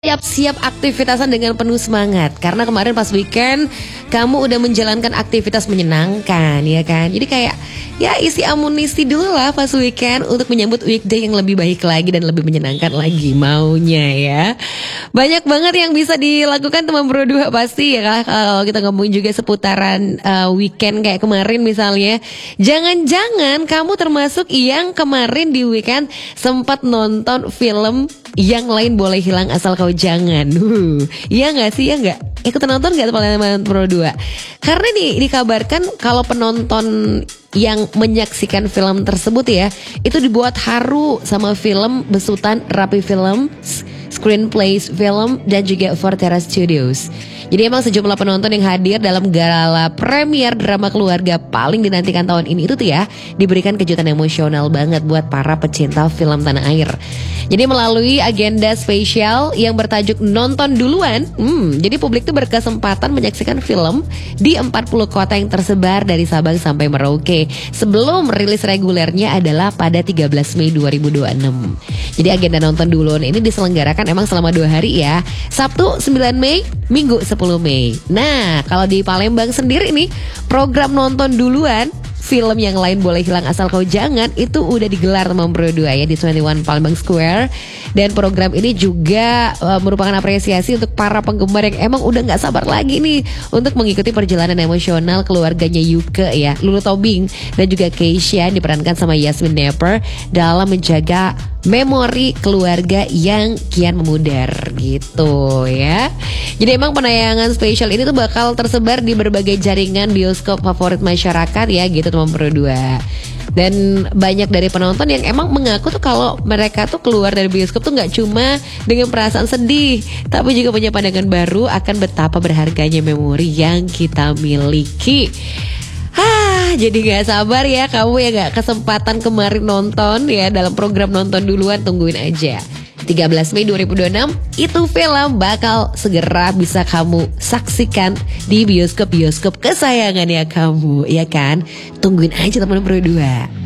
Siap-siap aktivitasan dengan penuh semangat. Karena kemarin pas weekend kamu udah menjalankan aktivitas menyenangkan, ya kan? Jadi kayak ya isi amunisi dulu lah pas weekend untuk menyambut weekday yang lebih baik lagi dan lebih menyenangkan lagi maunya ya. Banyak banget yang bisa dilakukan teman berdua pasti ya kan. Kalau kita ngomongin juga seputaran weekend kayak kemarin misalnya. Jangan-jangan kamu termasuk yang kemarin di weekend sempat nonton film Yang Lain Boleh Hilang Asal Kau Jangan. Iya gak sih? Ya gak? Ikutan nonton gak teman-teman Pro 2? Karena nih dikabarkan kalau penonton yang menyaksikan film tersebut ya, itu dibuat haru sama film besutan Rapi Films, Screenplays Film, dan juga Fortera Studios. Jadi emang sejumlah penonton yang hadir dalam gala premier drama keluarga paling dinantikan tahun ini itu tuh ya diberikan kejutan emosional banget buat para pecinta film tanah air. Jadi melalui agenda spesial yang bertajuk Nonton Duluan, jadi publik tuh berkesempatan menyaksikan film di 40 kota yang tersebar dari Sabang sampai Merauke. Sebelum rilis regulernya adalah pada 13 Mei 2026. Jadi agenda Nonton Duluan ini diselenggarakan emang selama 2 hari ya. Sabtu 9 Mei, Minggu 10 Mei. Nah, kalau di Palembang sendiri nih, program Nonton Duluan film Yang Lain Boleh Hilang Asal Kau Jangan itu udah digelar teman Pro 2 ya di 21 Palembang Square. Dan program ini juga merupakan apresiasi untuk para penggemar yang emang udah gak sabar lagi nih untuk mengikuti perjalanan emosional keluarganya Yuke ya, Lulu Tobing dan juga Keisha diperankan sama Yasmin Nepper dalam menjaga memori keluarga yang kian memudar gitu ya. Jadi emang penayangan spesial ini tuh bakal tersebar di berbagai jaringan bioskop favorit masyarakat ya gitu teman Pro 2. Dan banyak dari penonton yang emang mengaku tuh kalau mereka tuh keluar dari bioskop tuh gak cuma dengan perasaan sedih, tapi juga punya pandangan baru akan betapa berharganya memori yang kita miliki. Jadi gak sabar ya kamu ya gak kesempatan kemarin nonton ya dalam program Nonton Duluan, tungguin aja 13 Mei 2026 itu film bakal segera bisa kamu saksikan di bioskop-bioskop kesayangan ya kamu, ya kan? Tungguin aja teman Pro 2.